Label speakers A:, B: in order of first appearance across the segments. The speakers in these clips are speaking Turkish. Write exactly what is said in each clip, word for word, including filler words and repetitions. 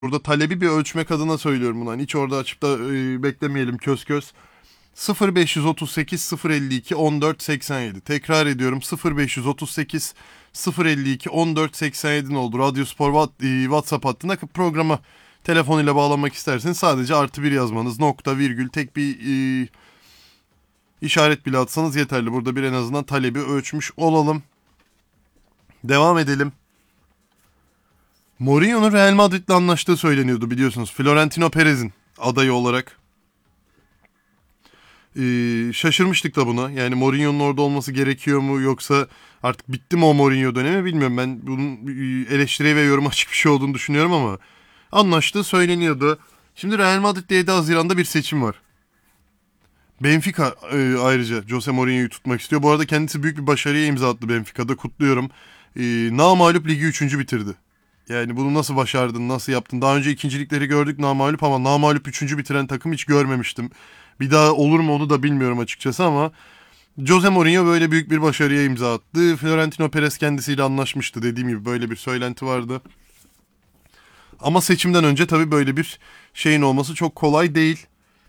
A: Burada talebi bir ölçmek adına söylüyorum bunu. Hani hiç orada açıp da e, beklemeyelim köz köz. sıfır beş otuz sekiz sıfır elli iki on dört seksen yedi. Tekrar ediyorum, sıfır beş otuz sekiz sıfır elli iki on dört seksen yedi oldu. Radyo Spor WhatsApp hattına programa telefonuyla bağlamak isterseniz sadece artı bir yazmanız, nokta virgül tek bir e, işaret bile atsanız yeterli. Burada bir en azından talebi ölçmüş olalım. Devam edelim. Mourinho'nun Real Madrid'le anlaştığı söyleniyordu biliyorsunuz. Florentino Perez'in adayı olarak. Ee, şaşırmıştık da buna. Yani Mourinho'nun orada olması gerekiyor mu, yoksa artık bitti mi o Mourinho dönemi bilmiyorum. Ben bunun eleştiriye ve yoruma açık bir şey olduğunu düşünüyorum ama anlaştığı söyleniyordu. Şimdi Real Madrid'de yedi Haziran'da bir seçim var. Benfica e, ayrıca Jose Mourinho'yu tutmak istiyor. Bu arada kendisi büyük bir başarıya imza attı Benfica'da. Kutluyorum. E, namağlup ligi üçüncü bitirdi. Yani bunu nasıl başardın, nasıl yaptın? Daha önce ikincilikleri gördük namağlup, ama namağlup üçüncü bitiren takım hiç görmemiştim. Bir daha olur mu onu da bilmiyorum açıkçası, ama Jose Mourinho böyle büyük bir başarıya imza attı. Florentino Perez kendisiyle anlaşmıştı, dediğim gibi böyle bir söylenti vardı. Ama seçimden önce tabii böyle bir şeyin olması çok kolay değil.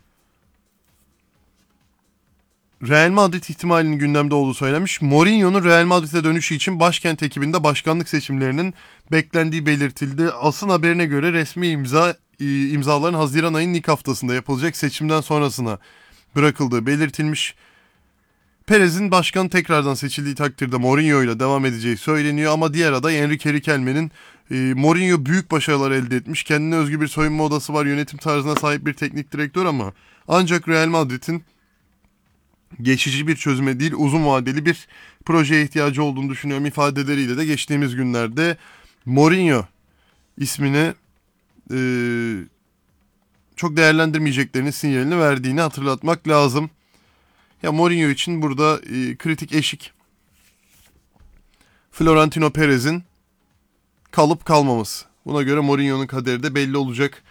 A: Real Madrid ihtimalinin gündemde olduğu söylenmiş. Mourinho'nun Real Madrid'e dönüşü için başkent ekibinde başkanlık seçimlerinin beklendiği belirtildi. Asın haberine göre resmi imza e, imzaların Haziran ayının ilk haftasında yapılacak seçimden sonrasına bırakıldığı belirtilmiş. Perez'in başkan tekrardan seçildiği takdirde Mourinho ile devam edeceği söyleniyor, ama diğer aday Enrique Riquelme'nin e, Mourinho büyük başarılar elde etmiş. Kendine özgü bir soyunma odası var, yönetim tarzına sahip bir teknik direktör, ama ancak Real Madrid'in geçici bir çözüme değil uzun vadeli bir projeye ihtiyacı olduğunu düşünüyorum ifadeleriyle de geçtiğimiz günlerde Mourinho ismini e, çok değerlendirmeyeceklerinin sinyalini verdiğini hatırlatmak lazım. Ya Mourinho için burada e, kritik eşik Florentino Perez'in kalıp kalmaması. Buna göre Mourinho'nun kaderi de belli olacak.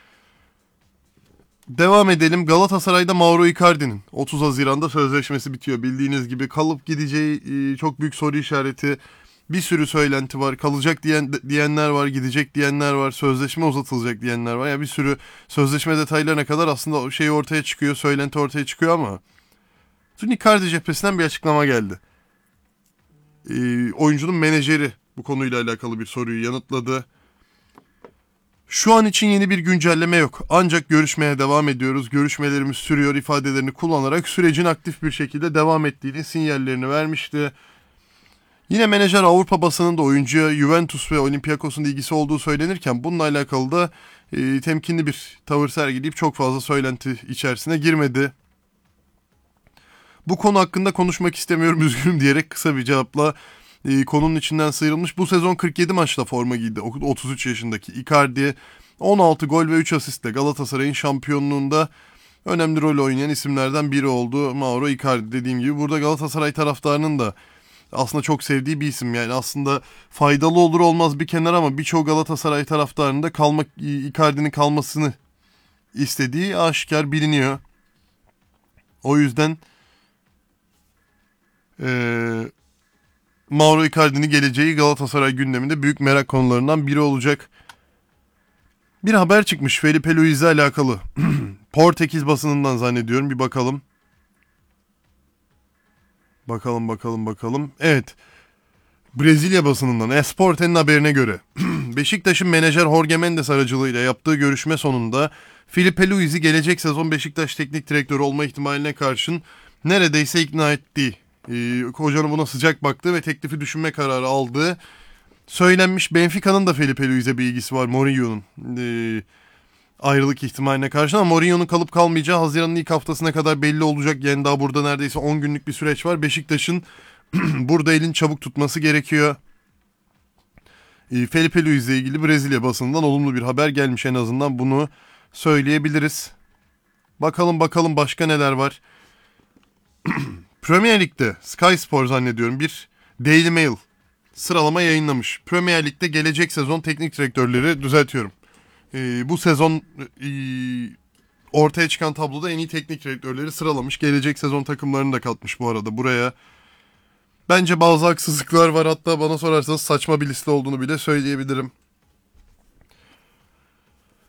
A: Devam edelim. Galatasaray'da Mauro Icardi'nin otuz Haziran'da sözleşmesi bitiyor. Bildiğiniz gibi kalıp gideceği çok büyük soru işareti. Bir sürü söylenti var. Kalacak diyen diyenler var, gidecek diyenler var, sözleşme uzatılacak diyenler var. Ya yani bir sürü sözleşme detaylarına kadar aslında o şey ortaya çıkıyor, söylenti ortaya çıkıyor, ama dün Icardi cephesinden bir açıklama geldi. E, oyuncunun menajeri bu konuyla alakalı bir soruyu yanıtladı. Şu an için yeni bir güncelleme yok. Ancak görüşmeye devam ediyoruz. Görüşmelerimiz sürüyor ifadelerini kullanarak sürecin aktif bir şekilde devam ettiğini sinyallerini vermişti. Yine menajer Avrupa basınında oyuncuya Juventus ve Olympiakos'un ilgisi olduğu söylenirken bununla alakalı da e, temkinli bir tavır sergileyip çok fazla söylenti içerisine girmedi. Bu konu hakkında konuşmak istemiyorum, üzgünüm diyerek kısa bir cevapla e, konunun içinden sıyrılmış. Bu sezon kırk yedi maçta forma giydi otuz üç yaşındaki Icardi. on altı gol ve üç asistle Galatasaray'ın şampiyonluğunda önemli rol oynayan isimlerden biri oldu Mauro Icardi. Dediğim gibi burada Galatasaray taraftarının da aslında çok sevdiği bir isim. Yani aslında faydalı olur olmaz bir kenar, ama birçok Galatasaray taraftarının da kalmak, Icardi'nin kalmasını istediği aşikar, biliniyor. O yüzden Ee, Mauro Icardi'nin geleceği Galatasaray gündeminde büyük merak konularından biri olacak. Bir haber çıkmış Felipe Luiz'le alakalı. Portekiz basınından zannediyorum, bir bakalım. Bakalım bakalım bakalım. Evet. Brezilya basınından Esporte'nin haberine göre Beşiktaş'ın menajer Jorge Mendes aracılığıyla yaptığı görüşme sonunda Felipe Luiz'i gelecek sezon Beşiktaş teknik direktörü olma ihtimaline karşın neredeyse ikna ettiği, Ee, hocanın buna sıcak baktığı ve teklifi düşünme kararı aldığı söylenmiş. Benfica'nın da Felipe Luiz'e bir ilgisi var Mourinho'nun e, ayrılık ihtimaline karşı, ama Mourinho'nun kalıp kalmayacağı Haziran'ın ilk haftasına kadar belli olacak. Yani daha burada neredeyse on günlük bir süreç var. Beşiktaş'ın burada elini çabuk tutması gerekiyor. E, Felipe Luiz'le ilgili Brezilya basınından olumlu bir haber gelmiş, en azından bunu söyleyebiliriz. Bakalım bakalım başka neler var. Premier Lig'de Sky Spor zannediyorum bir Daily Mail sıralama yayınlamış. Premier Lig'de gelecek sezon teknik direktörleri, düzeltiyorum. Ee, bu sezon e, ortaya çıkan tabloda en iyi teknik direktörleri sıralamış. Gelecek sezon takımlarını da katmış bu arada buraya. Bence bazı haksızlıklar var, hatta bana sorarsanız saçma bir liste olduğunu bile söyleyebilirim.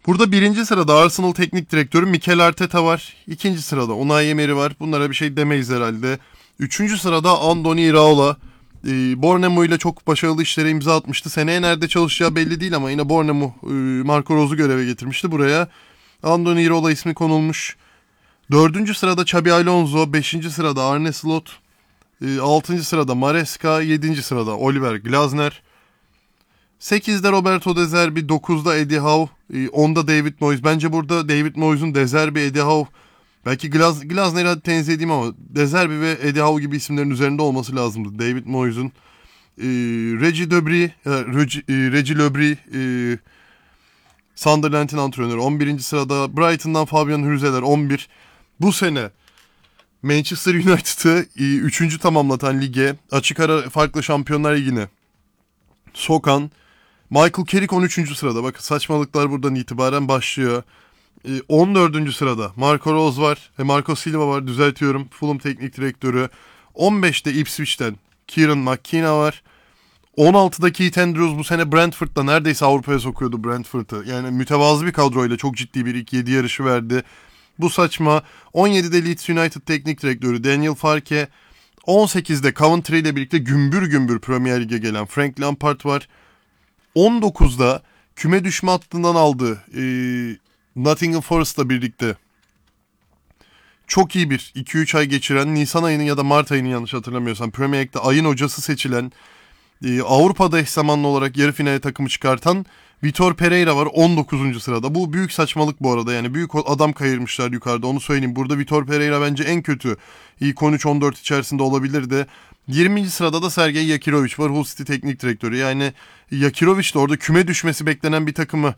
A: Burada birinci sırada Arsenal Teknik Direktörü Mikel Arteta var. İkinci sırada Unai Emery var. Bunlara bir şey demeyiz herhalde. Üçüncü sırada Andoni Iraola. Ee, Bournemouth ile çok başarılı işlere imza atmıştı. Seneye nerede çalışacağı belli değil ama yine Bournemouth e, Marco Rose'u göreve getirmişti. Buraya Andoni Iraola ismi konulmuş. Dördüncü sırada Xabi Alonso. Beşinci sırada Arne Slot. E, altıncı sırada Maresca. Yedinci sırada Oliver Glasner. sekizde Roberto De Zerbi, dokuzda Eddie Howe, onda David Moyes. Bence burada David Moyes'un De Zerbi, Eddie Howe, belki Glaz, Glasner'i hadi tenzih edeyim ama De Zerbi ve Eddie Howe gibi isimlerin üzerinde olması lazımdı. David Moyes'un. E, Reggie Debris, e, Reggie, e, Reggie Lebris, e, Sunderland'in antrenörü on birinci sırada. Brighton'dan Fabian Hürzeler on bir. Bu sene Manchester United'ı e, üçüncü tamamlatan lige, açık ara farklı Şampiyonlar Ligi'ne sokan Michael Carrick on üçüncü sırada. Bakın saçmalıklar buradan itibaren başlıyor. Ee, on dördüncü sırada Marco Rose var. E, Marco Silva var, düzeltiyorum. Fulham Teknik Direktörü. on beşte Ipswich'ten Kieran McKenna var. on altıda Keith Andrews bu sene Brentford'da neredeyse Avrupa'ya sokuyordu Brentford'ı. Yani mütevazı bir kadroyla çok ciddi bir ilk yedi yarışı verdi. Bu saçma. on yedide Leeds United Teknik Direktörü Daniel Farke. on sekizde Coventry ile birlikte gümbür gümbür Premier Lig'e gelen Frank Lampard var. on dokuzda küme düşme hattından aldığı e, Nottingham Forest'la birlikte çok iyi bir iki üç ay geçiren, Nisan ayının ya da Mart ayının yanlış hatırlamıyorsam Premier Lig'de ayın hocası seçilen, e, Avrupa'da eş zamanlı olarak yarı finale takımı çıkartan Vitor Pereira var on dokuzuncu sırada. Bu büyük saçmalık bu arada, yani büyük adam kayırmışlar yukarıda, onu söyleyeyim. Burada Vitor Pereira bence en kötü ilk on üç on dört içerisinde olabilirdi. yirminci sırada da Sergej Yakirovic var, Hull City Teknik Direktörü. Yani Yakirovic de orada küme düşmesi beklenen bir takımı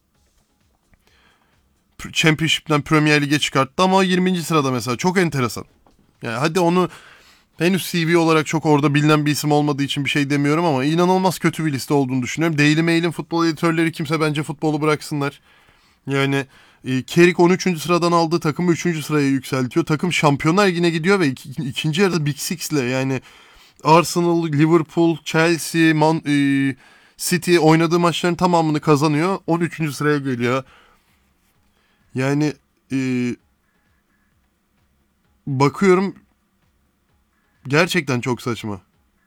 A: Championship'ten Premier Lig'e çıkarttı ama yirminci sırada mesela, çok enteresan. Yani hadi onu henüz C V olarak çok orada bilinen bir isim olmadığı için bir şey demiyorum ama inanılmaz kötü bir liste olduğunu düşünüyorum. Daily Mail'in futbol editörleri kimse bence futbolu bıraksınlar. Yani e, Carrick on üçüncü sıradan aldığı takımı üçüncü sıraya yükseltiyor. Takım Şampiyonlar Ligi'ne gidiyor ve iki, ikinci yarıda Big Six'le, yani Arsenal, Liverpool, Chelsea, Man, e, City oynadığı maçların tamamını kazanıyor. on üçüncü sıraya geliyor. Yani e, bakıyorum gerçekten çok saçma.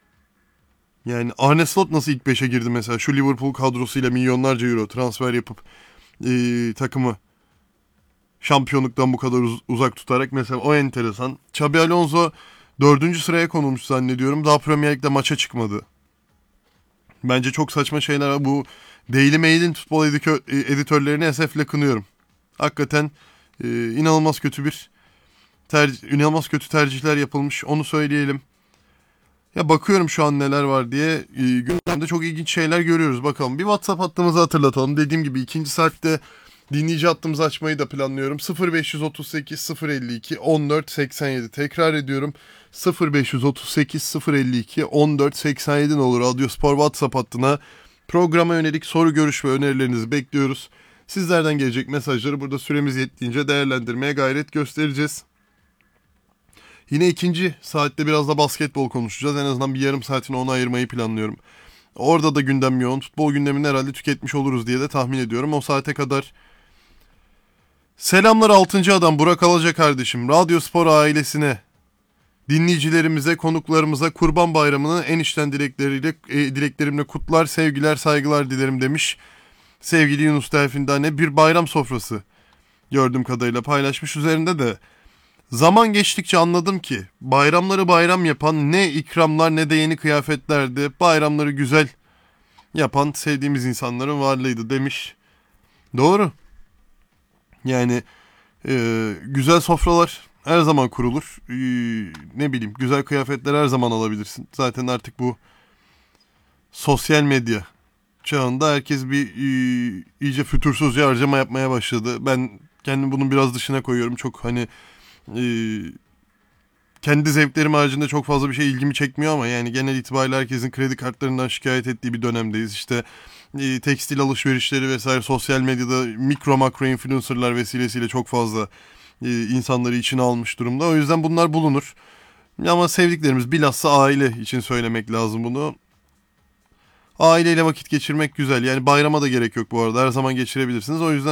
A: Yani Arne Slot nasıl ilk beşe girdi mesela? Şu Liverpool kadrosuyla milyonlarca euro transfer yapıp e, takımı şampiyonluktan bu kadar uz- uzak tutarak, mesela o enteresan. Xabi Alonso dördüncü sıraya konulmuş zannediyorum. Daha Premier Lig'de maça çıkmadı. Bence çok saçma şeyler var. Bu Daily Mail'in futbol edikö- editörlerini esefle kınıyorum. Hakikaten e, inanılmaz kötü bir tercih, inanılmaz kötü tercihler yapılmış. Onu söyleyelim. Ya bakıyorum şu an neler var diye. E, gündemde çok ilginç şeyler görüyoruz. Bakalım. Bir WhatsApp hattımızı hatırlatalım. Dediğim gibi ikinci saatte dinleyici hattımızı açmayı da planlıyorum. sıfır beş otuz sekiz sıfır elli iki on dört seksen yedi. Tekrar ediyorum. sıfır beş otuz sekiz sıfır elli iki on dört seksen yedi olur. Radyospor WhatsApp hattına programa yönelik soru, görüş ve önerilerinizi bekliyoruz. Sizlerden gelecek mesajları burada süremiz yettiğince değerlendirmeye gayret göstereceğiz. Yine ikinci saatte biraz da basketbol konuşacağız. En azından bir yarım saatini ona ayırmayı planlıyorum. Orada da gündem yoğun. Futbol gündemini herhalde tüketmiş oluruz diye de tahmin ediyorum. O saate kadar selamlar altıncı adam Burak Alaca kardeşim. Radyospor ailesine, dinleyicilerimize, konuklarımıza Kurban Bayramı'nı en içten dilekleriyle, e, dileklerimle kutlar, sevgiler, saygılar dilerim demiş. Sevgili Yunus Delfindane bir bayram sofrası gördüğüm kadarıyla paylaşmış. Üzerinde de zaman geçtikçe anladım ki bayramları bayram yapan ne ikramlar ne de yeni kıyafetlerdi. Bayramları güzel yapan sevdiğimiz insanların varlığıydı demiş. Doğru. Yani e, güzel sofralar her zaman kurulur. E, ne bileyim, güzel kıyafetler her zaman alabilirsin. Zaten artık bu sosyal medya çağında herkes bir e, iyice fütursuzca harcama yapmaya başladı. Ben kendimi bunun biraz dışına koyuyorum. Çok hani e, kendi zevklerim haricinde çok fazla bir şey ilgimi çekmiyor ama yani genel itibariyle herkesin kredi kartlarından şikayet ettiği bir dönemdeyiz. İşte e, tekstil alışverişleri vesaire sosyal medyada mikro makro influencerlar vesilesiyle çok fazla e, insanları içine almış durumda. O yüzden bunlar bulunur. Ama sevdiklerimiz, bilhassa aile için söylemek lazım bunu. Aileyle vakit geçirmek güzel. Yani bayrama da gerek yok bu arada. Her zaman geçirebilirsiniz. O yüzden